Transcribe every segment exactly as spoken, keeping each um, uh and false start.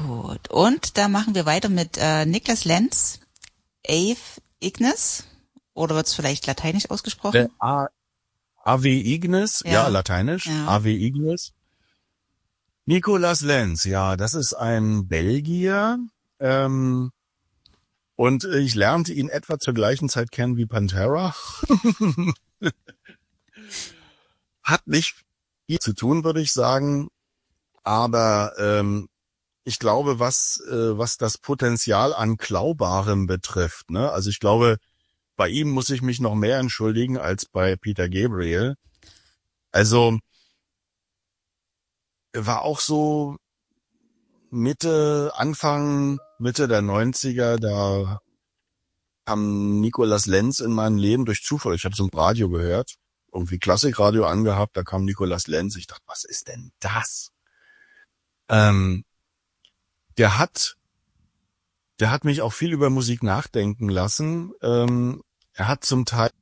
Gut, und da machen wir weiter mit äh, Niklas Lenz, Ave Ignis, oder wird es vielleicht lateinisch ausgesprochen? A, Ave Ignis, ja, Ja, lateinisch, ja. Ave Ignis. Nicolas Lenz, ja, das ist ein Belgier, ähm, und ich lernte ihn etwa zur gleichen Zeit kennen wie Pantera. Hat nicht viel zu tun, würde ich sagen, aber ähm, ich glaube, was äh, was das Potenzial an Klaubarem betrifft, ne, also ich glaube, bei ihm muss ich mich noch mehr entschuldigen als bei Peter Gabriel. Also war auch so Mitte, Anfang, Mitte der neunziger, da kam Nicolas Lenz in mein Leben durch Zufall. Ich habe so ein Radio gehört, irgendwie Klassikradio angehabt, da kam Nicolas Lenz. Ich dachte, was ist denn das? Ähm, der hat, der hat mich auch viel über Musik nachdenken lassen. Ähm, er hat zum Teil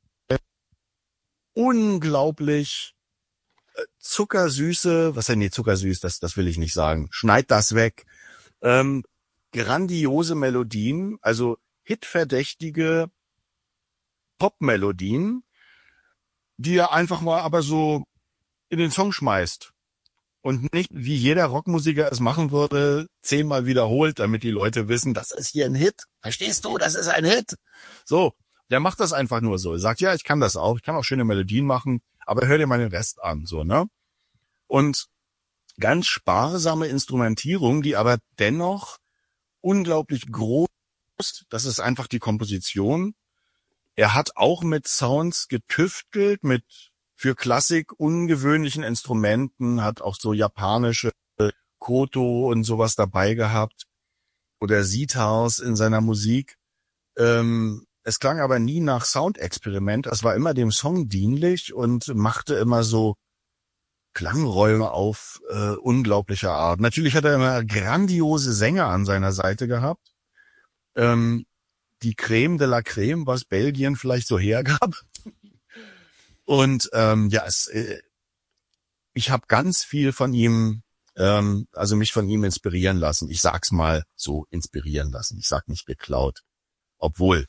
unglaublich zuckersüße, was denn, nee, zuckersüß, das, das will ich nicht sagen. Schneid das weg. Ähm, grandiose Melodien, also hitverdächtige Popmelodien, die er einfach mal aber so in den Song schmeißt. Und nicht, wie jeder Rockmusiker es machen würde, zehnmal wiederholt, damit die Leute wissen, das ist hier ein Hit. Verstehst du? Das ist ein Hit. So, der macht das einfach nur so. Er sagt, ja, ich kann das auch. Ich kann auch schöne Melodien machen, aber hör dir mal den Rest an, so, ne? Und ganz sparsame Instrumentierung, die aber dennoch unglaublich groß ist. Das ist einfach die Komposition. Er hat auch mit Sounds getüftelt, mit für Klassik ungewöhnlichen Instrumenten, hat auch so japanische Koto und sowas dabei gehabt oder Sitars in seiner Musik. Ähm, es klang aber nie nach Soundexperiment. Es war immer dem Song dienlich und machte immer so Klangräume auf äh, unglaubliche Art. Natürlich hat er immer grandiose Sänger an seiner Seite gehabt. Ähm, die Creme de la Creme, was Belgien vielleicht so hergab. Und ähm, ja, es, äh, ich habe ganz viel von ihm, ähm, also mich von ihm inspirieren lassen. Ich sag's mal so, inspirieren lassen. Ich sag nicht geklaut. Obwohl,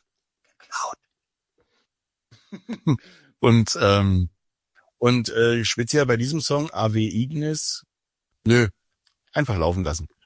geklaut. und ähm, und äh, speziell bei diesem Song Ave Ignis, nö, einfach laufen lassen.